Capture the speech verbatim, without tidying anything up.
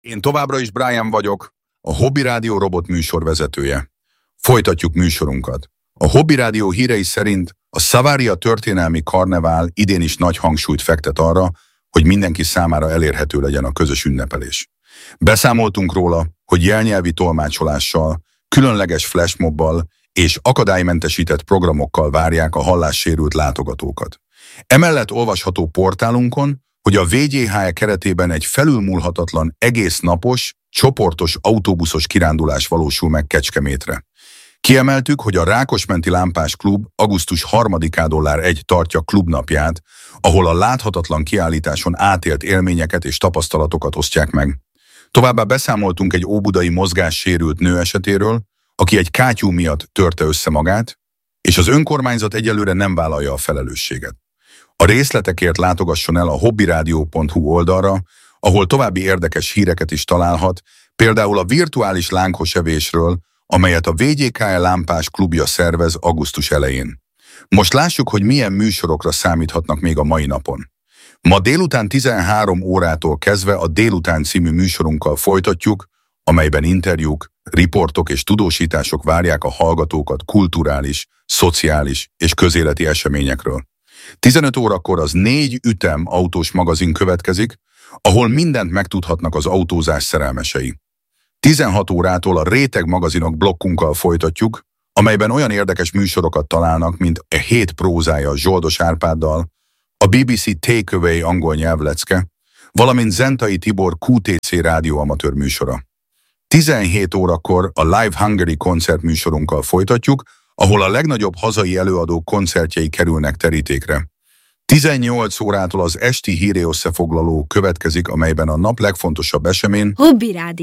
Én továbbra is Brian vagyok, a Hobby Rádió robot műsorvezetője. Folytatjuk műsorunkat. A Hobby Rádió hírei szerint a Savaria történelmi karnevál idén is nagy hangsúlyt fektet arra, hogy mindenki számára elérhető legyen a közös ünnepelés. Beszámoltunk róla, hogy jelnyelvi tolmácsolással, különleges flashmobbal és akadálymentesített programokkal várják a hallássérült látogatókat. Emellett olvasható portálunkon, hogy a vé gé há e keretében egy felülmúlhatatlan, egész napos, csoportos autóbuszos kirándulás valósul meg Kecskemétre. Kiemeltük, hogy a Rákosmenti Lámpás Klub augusztus harmadikától egy tartja klubnapját, ahol a láthatatlan kiállításon átélt élményeket és tapasztalatokat osztják meg. Továbbá beszámoltunk egy óbudai mozgássérült nő esetéről, aki egy kátyú miatt törte össze magát, és az önkormányzat egyelőre nem vállalja a felelősséget. A részletekért látogasson el a hobbyradio pont hu oldalra, ahol további érdekes híreket is találhat, például a virtuális lángosevésről, amelyet a vé gé ká e Lámpás Klubja szervez augusztus elején. Most lássuk, hogy milyen műsorokra számíthatnak még a mai napon. Ma délután tizenhárom órától kezdve a Délután című műsorunkkal folytatjuk, amelyben interjúk, riportok és tudósítások várják a hallgatókat kulturális, szociális és közéleti eseményekről. tizenöt órakor az Négy ütem autós magazin következik, ahol mindent megtudhatnak az autózás szerelmesei. tizenhat órától a Réteg magazinok blokkunkkal folytatjuk, amelyben olyan érdekes műsorokat találnak, mint a Hét prózája Zsoldos Árpáddal, a bé bé cé Takeaway angol nyelvlecke, valamint Zentai Tibor kú té cé rádióamatőr műsora. tizenhét órakor a Live Hungary koncertműsorunkkal folytatjuk, ahol a legnagyobb hazai előadók koncertjei kerülnek terítékre. tizennyolc órától az esti híré összefoglaló következik, amelyben a nap legfontosabb esemény Hobby Rádió.